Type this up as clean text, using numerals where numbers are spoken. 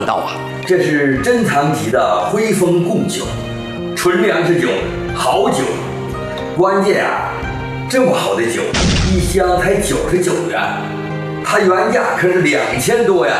道啊！ 这是珍藏级的徽风贡酒，纯粮食酒，好酒。关键啊，这么好的酒，一箱才99元，它原价可是2000多呀！